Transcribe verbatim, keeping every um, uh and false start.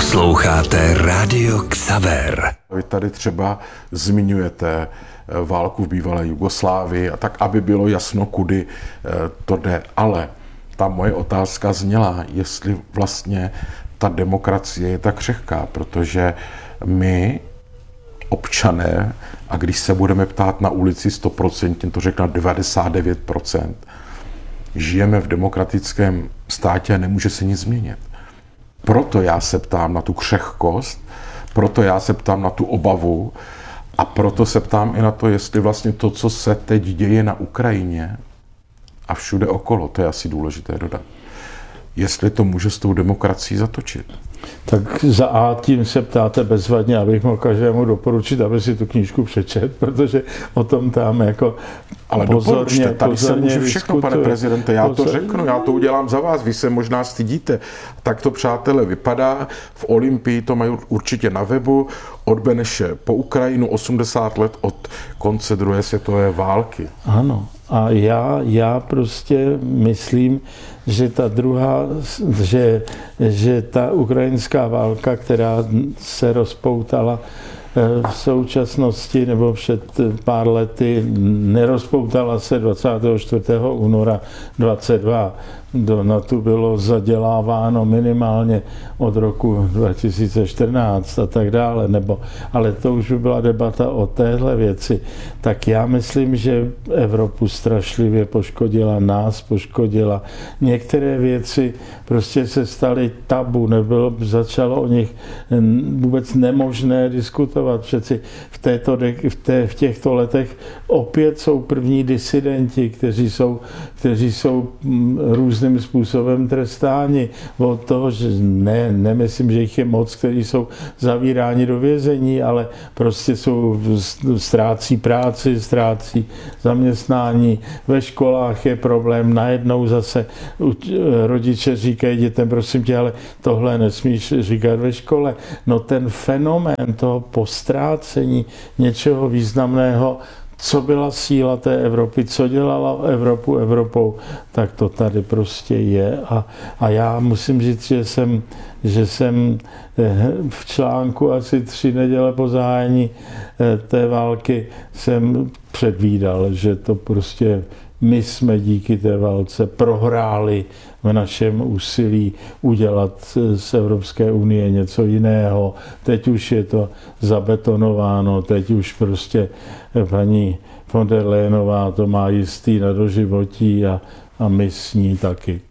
Posloucháte Rádio Xaver. Vy tady třeba zmiňujete válku v bývalé Jugoslávii, a tak, aby bylo jasno, kudy to jde. Ale ta moje otázka zněla, jestli vlastně ta demokracie je tak křehká, protože my, občané, a když se budeme ptát na ulici sto procent, to řekne devadesát devět procent, žijeme v demokratickém státě a nemůže se nic změnit. Proto já se ptám na tu křehkost, proto já se ptám na tu obavu a proto se ptám i na to, jestli vlastně to, co se teď děje na Ukrajině a všude okolo, to je asi důležité dodat, jestli to může s tou demokracií zatočit. Tak za A tím se ptáte bezvadně, abych mohl každému doporučit, aby si tu knížku přečet, protože o tom tam jako ale pozorně, tady se může všechno, diskutuje. Pane prezidente, já Pozor... to řeknu, já to udělám za vás, vy se možná stydíte. Tak to, přátelé, vypadá, v Olympii to mají určitě na webu, od Beneše po Ukrajinu, osmdesát let od konce druhé světové války. Ano, a já, já prostě myslím, že ta druhá, že, že ta ukrajinská válka, která se rozpoutala v současnosti nebo před pár lety, nerozpoutala se dvacátého čtvrtého února dvacet dva. Do NATO bylo zaděláváno minimálně od roku dva tisíce čtrnáct a tak dále, nebo, ale to už by byla debata o téhle věci. Tak já myslím, že Evropu strašlivě poškodila, nás poškodila. Některé věci prostě se staly tabu, nebylo, začalo o nich vůbec nemožné diskutovat. Přeci v, této, v, té, v těchto letech opět jsou první disidenti, kteří jsou, kteří jsou různě způsobem trestáni od toho, že ne, nemyslím, že jich je moc, kteří jsou zavíráni do vězení, ale prostě jsou, ztrácí práci, ztrácí zaměstnání, ve školách je problém, najednou zase rodiče říkají dětem, prosím tě, ale tohle nesmíš říkat ve škole. No ten fenomén toho postrácení něčeho významného, co byla síla té Evropy, co dělala Evropu Evropou, tak to tady prostě je. A, a já musím říct, že jsem, že jsem v článku asi tři neděle po zahájení té války jsem předvídal, že to prostě my jsme díky té válce prohráli v našem úsilí udělat z Evropské unie něco jiného. Teď už je to zabetonováno, teď už prostě paní von der Leyenová to má jistý na doživotí a, a my s ní taky.